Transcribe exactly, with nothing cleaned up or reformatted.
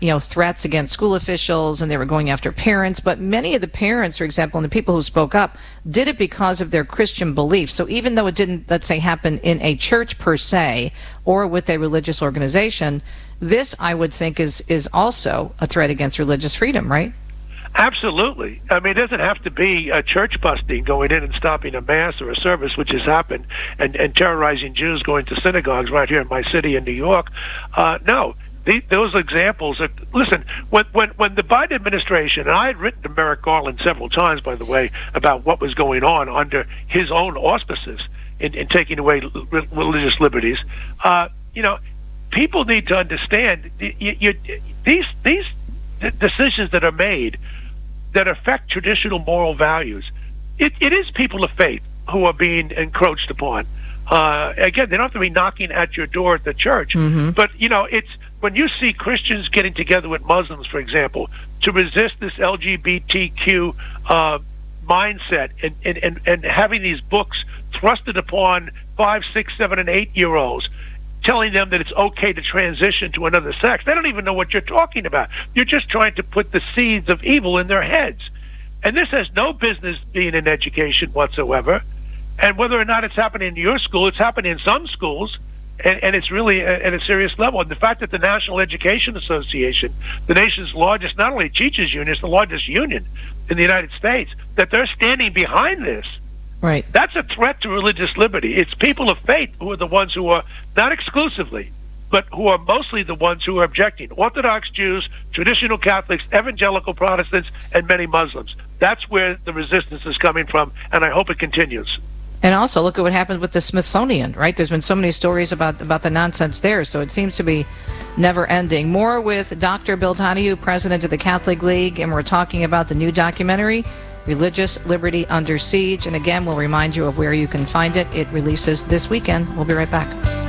you know, threats against school officials, and they were going after parents. But many of the parents, for example, and the people who spoke up, did it because of their Christian beliefs. So even though it didn't, let's say, happen in a church per se or with a religious organization, this, I would think, is is also a threat against religious freedom, right? Absolutely. I mean, it doesn't have to be a church busting, going in and stopping a mass or a service, which has happened, and, and terrorizing Jews going to synagogues right here in my city in New York. Uh, no, the, those examples are, listen, when, when, when the Biden administration, and I had written to Merrick Garland several times, by the way, about what was going on under his own auspices in, in taking away re- religious liberties, uh, you know, people need to understand you, you, these these decisions that are made that affect traditional moral values. It, it is people of faith who are being encroached upon. Uh, again, they don't have to be knocking at your door at the church, mm-hmm. but you know, it's when you see Christians getting together with Muslims, for example, to resist this L G B T Q uh, mindset and, and, and, and having these books thrusted upon five, six, seven, and eight-year-olds, telling them that it's okay to transition to another sex. They don't even know what you're talking about. You're just trying to put the seeds of evil in their heads. And this has no business being in education whatsoever. And whether or not it's happening in your school, it's happening in some schools, and, and it's really at a serious level. And the fact that the National Education Association, the nation's largest, not only teachers union, it's the largest union in the United States, that they're standing behind this. Right. That's a threat to religious liberty. It's people of faith who are the ones who are, not exclusively, but who are mostly the ones who are objecting. Orthodox Jews, traditional Catholics, evangelical Protestants, and many Muslims. That's where the resistance is coming from, and I hope it continues. And also, look at what happened with the Smithsonian, right? There's been so many stories about, about the nonsense there, so it seems to be never ending. More with Doctor Bill Donohue, president of the Catholic League, and we're talking about the new documentary, Religious Liberty Under Siege. And again, we'll remind you of where you can find it. It releases this weekend. We'll be right back.